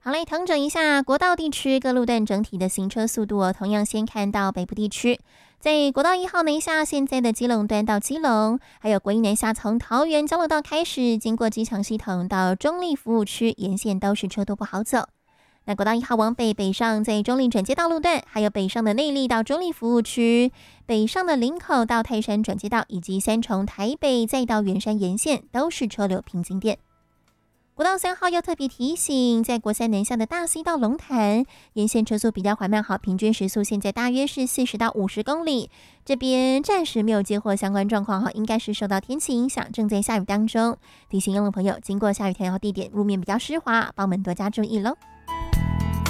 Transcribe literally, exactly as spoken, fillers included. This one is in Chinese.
好嘞，统整一下国道地区各路段整体的行车速度哦。同样先看到北部地区，在国道一号南下，现在的基隆段到基隆，还有国一南下从桃园交流道开始，经过机场系统到中立服务区，沿线都是车多不好走。那国道一号往北北上，在中立转接道路段，还有北上的内坜到中立服务区，北上的林口到泰山转接道，以及三重台北再到圆山沿线，都是车流瓶颈点。国道三号要特别提醒，在国三南下的大溪到龙潭沿线车速比较缓慢，好，平均时速现在大约是四十到五十公里。这边暂时没有接获相关状况，应该是受到天气影响，正在下雨当中。提醒用路朋友，经过下雨天后地点路面比较湿滑，帮我们多加注意喽。